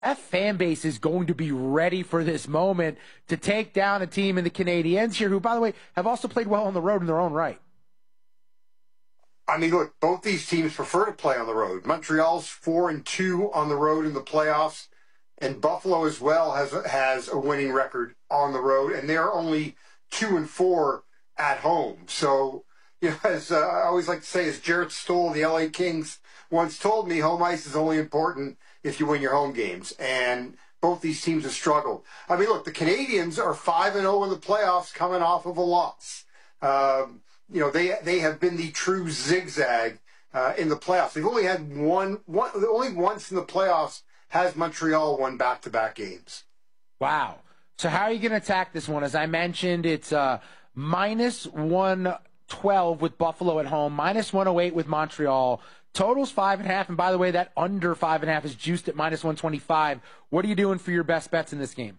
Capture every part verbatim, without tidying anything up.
that fan base is going to be ready for this moment to take down a team in the Canadiens here, who, by the way, have also played well on the road in their own right. I mean, look, both these teams prefer to play on the road. Montreal's four and two on the road in the playoffs, and Buffalo as well has has a winning record on the road, and they're only two and four at home. So, you know, as uh, I always like to say, as Jarrett Stoll, the L A Kings, once told me, home ice is only important if you win your home games, and both these teams have struggled. I mean, look, the Canadiens are five and zero in the playoffs, coming off of a loss. Um, You know, they they have been the true zigzag uh, in the playoffs. They've only had one, one, only once in the playoffs has Montreal won back-to-back games. Wow. So how are you going to attack this one? As I mentioned, it's uh, minus one twelve with Buffalo at home, minus one oh eight with Montreal. Total's five and a half. And by the way, that under five and a half is juiced at minus one twenty-five. What are you doing for your best bets in this game?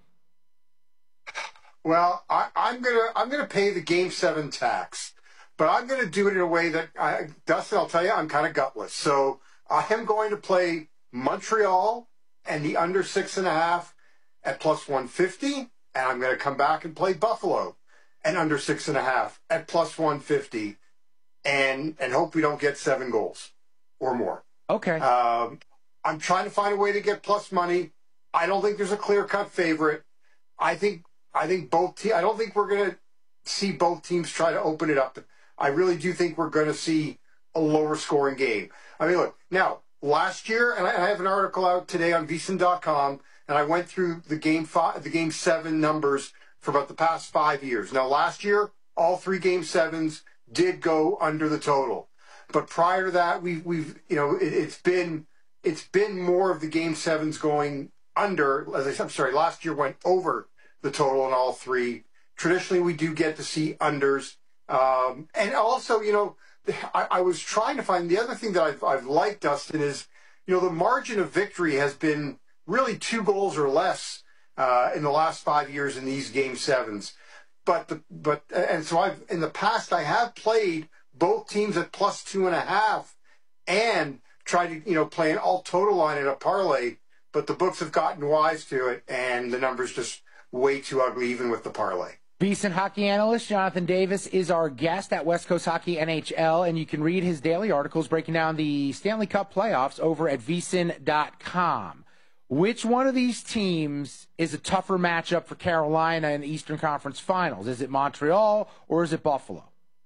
Well, I, I'm gonna I'm gonna pay the Game Seven tax. But I'm going to do it in a way that, I, Dustin, I'll tell you, I'm kind of gutless. So I am going to play Montreal and the under six and a half at plus one fifty. And I'm going to come back and play Buffalo and under six and a half at plus one fifty. And, and hope we don't get seven goals or more. Okay. Um, I'm trying to find a way to get plus money. I don't think there's a clear-cut favorite. I think, I think both te- I don't think we're going to see both teams try to open it up. I really do think we're going to see a lower scoring game. I mean, look, now, last year, and I have an article out today on V S I N dot com, and I went through the game five, the game seven numbers for about the past five years. Now, last year, all three game sevens did go under the total. But prior to that, we've, we've you know, it, it's been, it's been more of the game sevens going under. As I said, I'm sorry, last year went over the total in all three. Traditionally, we do get to see unders. Um, and also, you know, I, I was trying to find the other thing that I've, I've liked, Dustin, is, you know, the margin of victory has been really two goals or less uh, in the last five years in these game sevens. But, the, but, and so I've, in the past, I have played both teams at plus two and a half and tried to, you know, play an all total line in a parlay, but the books have gotten wise to it and the numbers just way too ugly, even with the parlay. V S I N hockey analyst Jonathan Davis is our guest at West Coast Hockey N H L, and you can read his daily articles breaking down the Stanley Cup playoffs over at V S I N dot com. Which one of these teams is a tougher matchup for Carolina in the Eastern Conference Finals? Is it Montreal or is it Buffalo?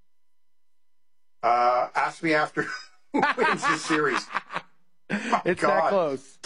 Uh, ask me after who wins the series. My it's God. that close.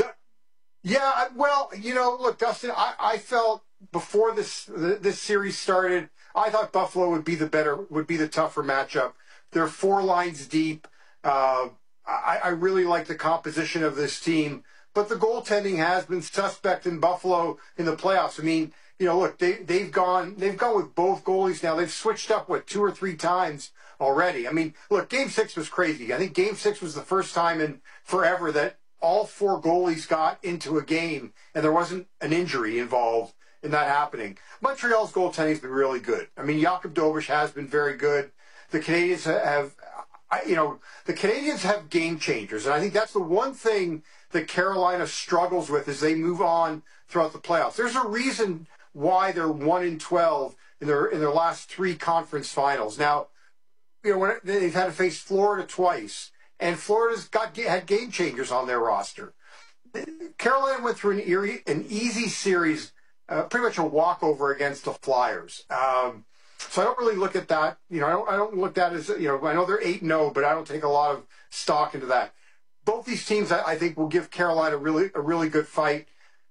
Yeah, well, you know, look, Dustin, I, I felt before this this series started, I thought Buffalo would be the better, would be the tougher matchup. They're four lines deep. Uh, I, I really like the composition of this team, but the goaltending has been suspect in Buffalo in the playoffs. I mean, you know, look, they they've gone they've gone with both goalies now. They've switched up what two or three times already. I mean, look, Game Six was crazy. I think Game Six was the first time in forever that all four goalies got into a game and there wasn't an injury involved in that happening. Montreal's goaltending has been really good. I mean, Jakub Dobeš has been very good. The Canadiens have, you know, the Canadiens have game changers, and I think that's the one thing that Carolina struggles with as they move on throughout the playoffs. There's a reason why they're one in twelve in their in their last three conference finals. Now, you know, when they've had to face Florida twice, and Florida's got had game changers on their roster. Carolina went through an eerie, an easy series. Uh, pretty much a walkover against the Flyers. Um, so I don't really look at that. You know, I don't, I don't look at that as, you know, I know they're eight and oh, but I don't take a lot of stock into that. Both these teams, I, I think, will give Carolina really a really good fight.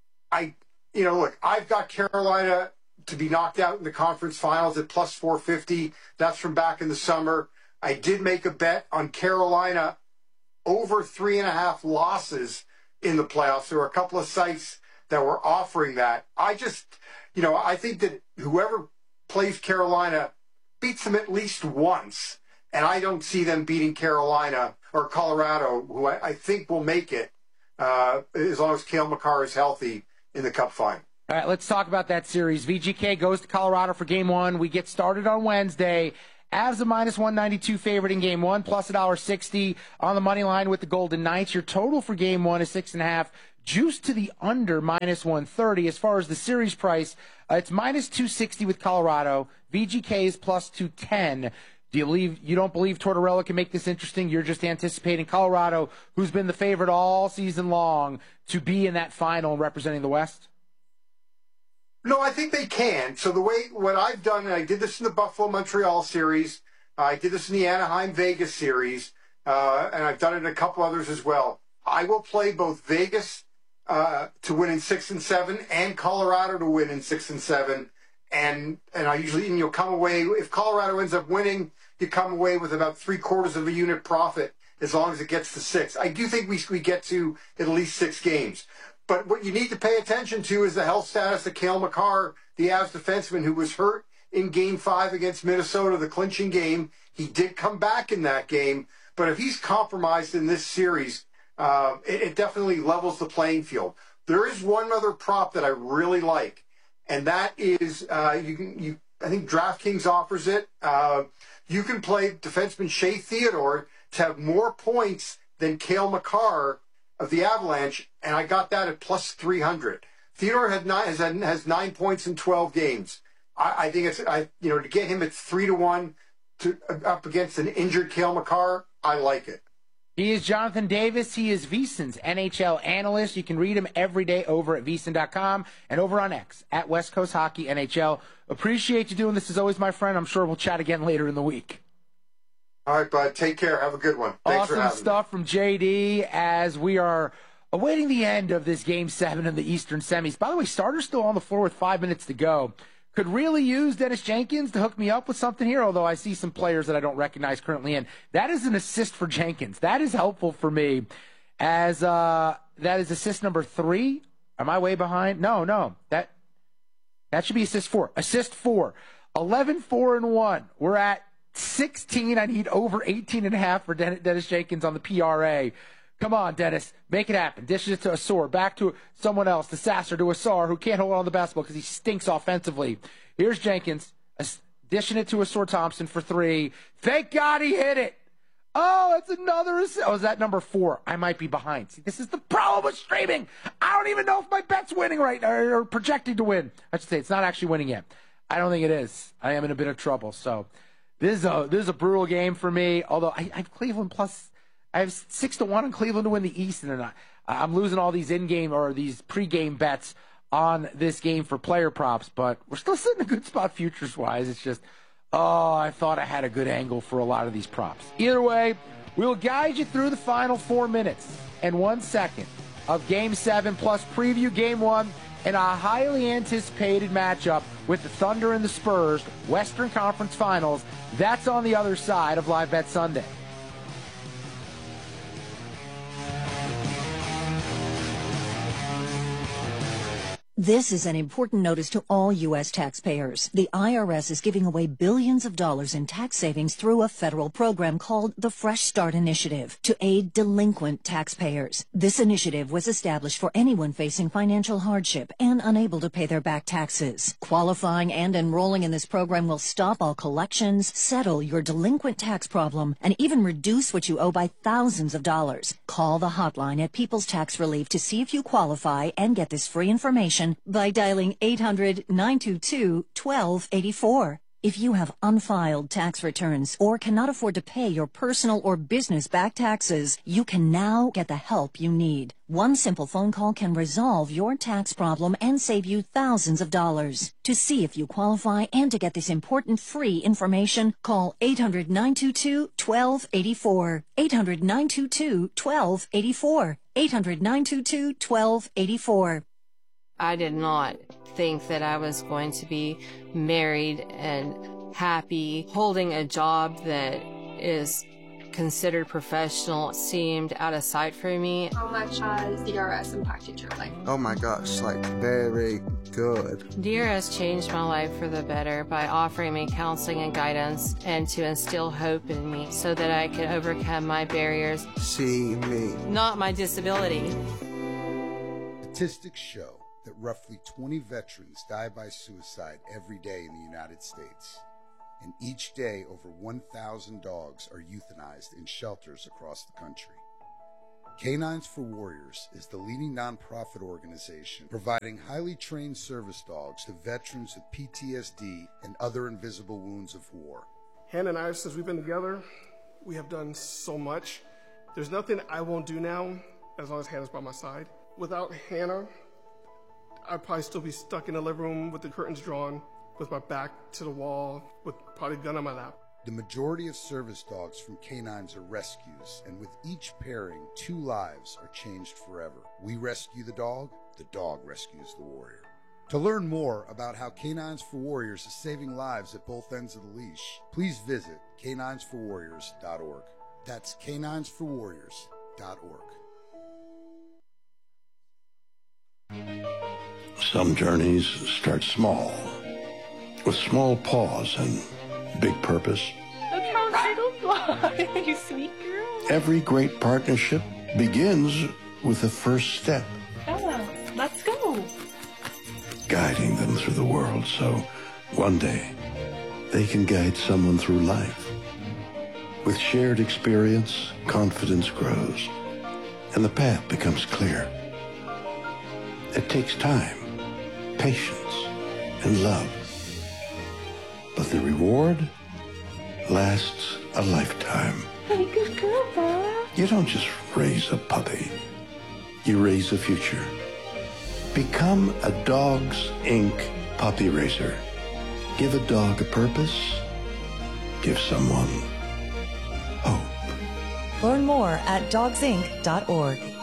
I, you know, look, I've got Carolina to be knocked out in the conference finals at plus four fifty. That's from back in the summer. I did make a bet on Carolina over three and a half losses in the playoffs. There were a couple of sites that were offering that. I just, you know, I think that whoever plays Carolina beats them at least once. And I don't see them beating Carolina or Colorado, who I, I think will make it uh, as long as Cale Makar is healthy in the Cup final. All right, let's talk about that series. V G K goes to Colorado for game one. We get started on Wednesday. Avs a minus one ninety-two favorite in game one, plus one sixty on the money line with the Golden Knights. Your total for game one is six and a half, juiced to the under minus one thirty. As far as the series price, uh, it's minus two sixty with Colorado. V G K is plus two ten. Do you believe you don't believe Tortorella can make this interesting? You're just anticipating Colorado, who's been the favorite all season long, to be in that final and representing the West? No, I think they can. So the way what I've done, and I did this in the Buffalo Montreal series, uh, I did this in the Anaheim Vegas series, uh, and I've done it in a couple others as well. I will play both Vegas uh, to win in six and seven and Colorado to win in six and seven. And and I usually, and you'll come away, if Colorado ends up winning, you come away with about three quarters of a unit profit as long as it gets to six. I do think we we get to at least six games. But what you need to pay attention to is the health status of Cale Makar, the Avs defenseman who was hurt in game five against Minnesota, the clinching game. He did come back in that game. But if he's compromised in this series, uh, it, it definitely levels the playing field. There is one other prop that I really like. And that is, uh, you can, you, I think DraftKings offers it. Uh, you can play defenseman Shea Theodore to have more points than Cale Makar of the Avalanche, and I got that at plus three hundred. Theodore had nine, has, has nine points in twelve games. I, I think it's, I you know, to get him at three to one to up against an injured Cale Makar, I like it. He is Jonathan Davis. He is VSiN's N H L analyst. You can read him every day over at V S I N dot com and over on X at West Coast Hockey N H L. Appreciate you doing this as always, my friend. I'm sure we'll chat again later in the week. All right, bud. Take care. Have a good one. Thanks awesome for having stuff me. from J D as we are awaiting the end of this Game seven in the Eastern semis. By the way, starter's still on the floor with five minutes to go. Could really use Dennis Jenkins to hook me up with something here, although I see some players that I don't recognize currently in. That is an assist for Jenkins. That is helpful for me as uh, that is assist number three. Am I way behind? No, no. That that should be assist four. Assist four. eleven, four, and one. We're at sixteen. I need over eighteen and a half for Dennis Jenkins on the P R A. Come on, Dennis. Make it happen. Dishes it to Asor. Back to someone else. To Sasser. To Asar, who can't hold on to the basketball because he stinks offensively. Here's Jenkins. Dishing it to Asor Thompson for three. Thank God he hit it. Oh, it's another assist. Oh, is that number four? I might be behind. See, this is the problem with streaming. I don't even know if my bet's winning right now or projecting to win. I should say it's not actually winning yet. I don't think it is. I am in a bit of trouble. So this is a, this is a brutal game for me, although I, I have Cleveland plus... I have six to one on Cleveland to win the East, and I, I'm losing all these in-game or these pre-game bets on this game for player props. But we're still sitting in a good spot futures-wise. It's just, oh, I thought I had a good angle for a lot of these props. Either way, we'll guide you through the final four minutes and one second of Game Seven, plus preview Game One in a highly anticipated matchup with the Thunder and the Spurs, Western Conference Finals. That's on the other side of Live Bet Sunday. This is an important notice to all U S taxpayers. The I R S is giving away billions of dollars in tax savings through a federal program called the Fresh Start Initiative to aid delinquent taxpayers. This initiative was established for anyone facing financial hardship and unable to pay their back taxes. Qualifying and enrolling in this program will stop all collections, settle your delinquent tax problem, and even reduce what you owe by thousands of dollars. Call the hotline at People's Tax Relief to see if you qualify and get this free information by dialing eight hundred, nine two two, one two eight four. If you have unfiled tax returns or cannot afford to pay your personal or business back taxes, you can now get the help you need. One simple phone call can resolve your tax problem and save you thousands of dollars. To see if you qualify and to get this important free information, call eight hundred, nine two two, one two eight four. eight hundred, nine two two, one two eight four. eight hundred, nine two two, one two eight four. I did not think that I was going to be married and happy. Holding a job that is considered professional seemed out of sight for me. How much has D R S impacted your life? Oh my gosh, like very good. D R S changed my life for the better by offering me counseling and guidance and to instill hope in me so that I could overcome my barriers. See me. Not my disability. Statistics show that roughly twenty veterans die by suicide every day in the United States, and each day over one thousand dogs are euthanized in shelters across the country. Canines for Warriors is the leading nonprofit organization providing highly trained service dogs to veterans with P T S D and other invisible wounds of war. Hannah and I, since we've been together, we have done so much. There's nothing I won't do now as long as Hannah's by my side. Without Hannah, I'd probably still be stuck in the living room with the curtains drawn, with my back to the wall, with probably a gun on my lap. The majority of service dogs from Canines are rescues, and with each pairing, two lives are changed forever. We rescue the dog, the dog rescues the warrior. To learn more about how Canines for Warriors is saving lives at both ends of the leash, please visit canines for warriors dot org. That's canines for warriors dot org. Some journeys start small, with small paws and big purpose. Look how little fly, you sweet girl. Every great partnership begins with the first step. Bella, let's go. Guiding them through the world so one day they can guide someone through life. With shared experience, confidence grows, and the path becomes clear. It takes time, patience, and love. But the reward lasts a lifetime. Hey, good girl, Bella. You don't just raise a puppy. You raise a future. Become a Dogs Incorporated puppy raiser. Give a dog a purpose. Give someone hope. Learn more at dogs inc dot org.